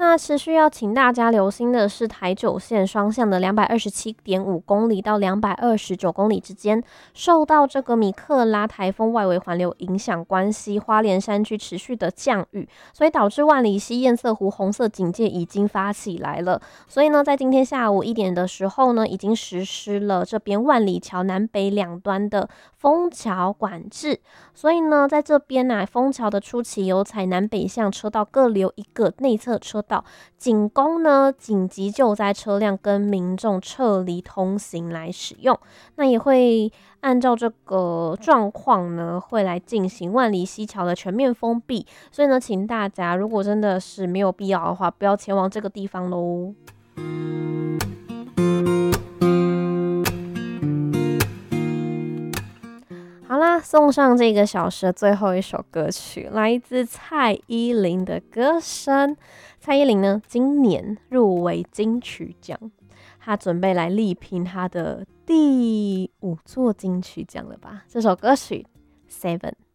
那持续要请大家留心的是台九线双向的227.5公里到229公里之间，受到这个米克拉台风外围环流影响关系，花莲山区持续的降雨，所以导致万里溪堰塞湖红色警戒已经发起来了。所以呢，在今天下午1点的时候呢，已经实施了这边万里桥南北两端的封桥管制。所以呢，在这边封桥的初期有采南北向车道各留一个内侧车道，仅供呢紧急救灾车辆跟民众撤离通行来使用。那也会按照这个状况呢，会来进行万里溪桥的全面封闭。所以呢，请大家如果真的是没有必要的话，不要前往这个地方咯。好啦，送上这个小时的最后一首歌曲，来自蔡依林的歌声。蔡依林呢，今年入围金曲奖，她准备来力拼她的第5座金曲奖了吧？这首歌曲《Seven》。